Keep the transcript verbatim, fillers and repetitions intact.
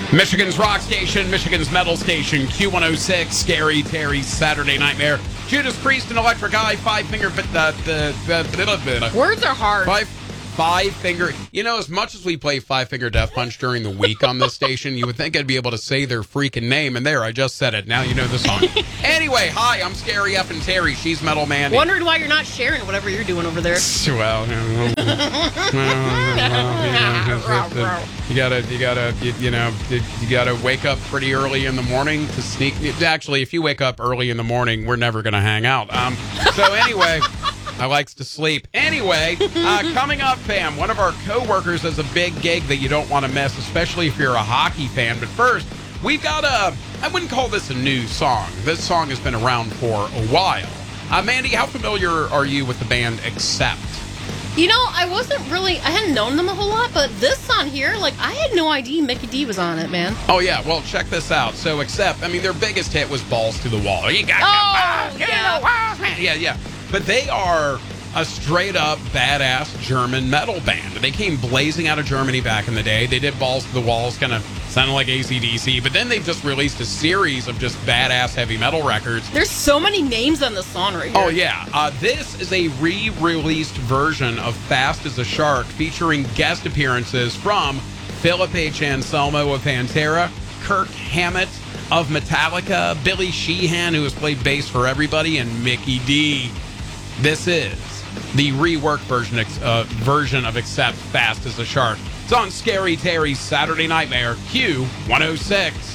Michigan's rock station, Michigan's metal station, Q one oh six, Scary Terry's Saturday Nightmare, Judas Priest and Electric Eye, Five Finger, but the, the, the, the, Words are hard. Five, five Finger, you know, as much as we play Five Finger Death Punch during the week on this station, you would think I'd be able to say their freaking name, and there, I just said it. Now you know the song. Anyway, hi, I'm Scary F and Terry. She's Metal Mandy. Wondering why you're not sharing whatever you're doing over there. Well, you gotta, you gotta, you, you know, you gotta wake up pretty early in the morning to sneak. Actually, if you wake up early in the morning, we're never gonna hang out. Um. So anyway, I likes to sleep. Anyway, uh, coming up, fam, one of our coworkers has a big gig that you don't want to miss, especially if you're a hockey fan. But first, we've got a. I wouldn't call this a new song. This song has been around for a while. Uh, Mandy, how familiar are you with the band Accept? You know, I wasn't really, I hadn't known them a whole lot, but this song here, like, I had no idea Mickey D was on it, man. Oh, yeah. Well, check this out. So, Accept, I mean, their biggest hit was Balls to the Wall. You got oh, your yeah. balls to the wall. Yeah, yeah. But they are a straight-up badass German metal band. They came blazing out of Germany back in the day. They did Balls to the Walls, kind of sounded like A C D C, but then they've just released a series of just badass heavy metal records. There's so many names on the song right here. Oh, yeah. Uh, this is a re-released version of Fast as a Shark featuring guest appearances from Philip H. Anselmo of Pantera, Kirk Hammett of Metallica, Billy Sheehan, who has played bass for everybody, and Mickey D. This is the reworked version, uh, version of Accept Fast as a Shark. It's on Scary Terry's Saturday Nightmare, Q one oh six.